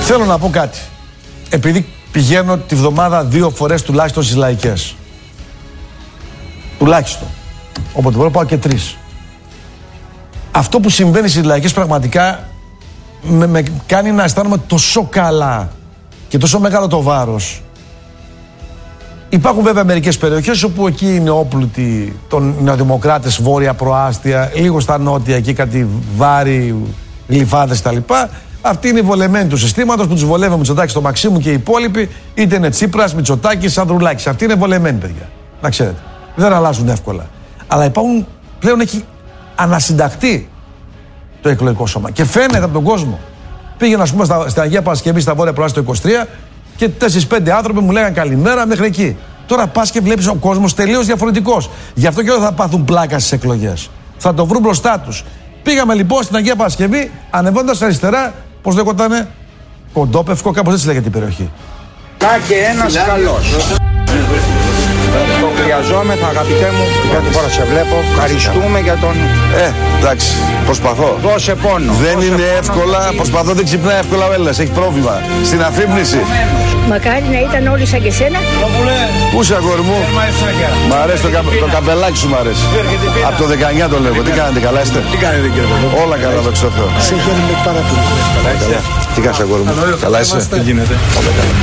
Θέλω να πω κάτι. Επειδή πηγαίνω τη βδομάδα 2 φορές τουλάχιστον στις λαϊκές. Τουλάχιστον. Όποτε μπορώ πάω και 3. Αυτό που συμβαίνει στις λαϊκές πραγματικά με κάνει να αισθάνομαι τόσο καλά και τόσο μεγάλο το βάρος. Υπάρχουν βέβαια μερικές περιοχές όπου εκεί είναι όπλουτοι των νεοδημοκράτες, βόρεια προάστια, λίγο στα νότια, εκεί κάτι Βάρη, Γλυφάδες κτλ. Αυτοί είναι οι βολεμένοι του συστήματος που τους βολεύει ο Μητσοτάκης, το Μαξίμου και οι υπόλοιποι, είτε είναι Τσίπρας, Μητσοτάκης, Ανδρουλάκης. Αυτοί είναι βολεμένοι, παιδιά. Να ξέρετε. Δεν αλλάζουν εύκολα. Αλλά υπάρχουν, πλέον έχει ανασυνταχθεί το εκλογικό σώμα. Και φαίνεται από τον κόσμο. Πήγαινα, ας πούμε, στην Αγία Παρασκευή, στα βόρεια προάστια το 23 και 4-5 άνθρωποι μου λέγανε καλημέρα μέχρι εκεί. Τώρα πας και βλέπεις ο κόσμος τελείως διαφορετικός. Γι' αυτό και δεν θα πάθουν πλάκα στις εκλογές. Θα το βρουν μπροστά τους. Πήγαμε λοιπόν στην Αγία Παρασκευή, ανεβώντας αριστερά, πώς λέγονταν, Κοντόπευκο, κάπως έτσι λέγεται η περιοχή. Και ένας καλός. Το χρειαζόμεθα, αγαπητέ μου, για την φορά σε βλέπω. Ευχαριστούμε για τον... Εντάξει, προσπαθώ. Δώσε πόνο. Δεν είναι εύκολα, προσπαθώ, δεν ξυπνάει εύκολα ο Έλληνας, έχει πρόβλημα. Στην αφύπνιση. Μακάρι να ήταν όλοι σαν και σένα. Πού είσαι, αγόρι μου? Μ' αρέσει το καπελάκι σου, μ' αρέσει. Από το 19 το λέγω. Τι κάνετε, καλά είστε? Τι κάνετε, κύριε Παπαδόπουλο? Όλα καλά, δόξα τω Θεώ. Σε χαίρομαι πάρα πολύ. Τι κάνεις, αγόρι μου? Καλά είσαι? Τι γίνεται?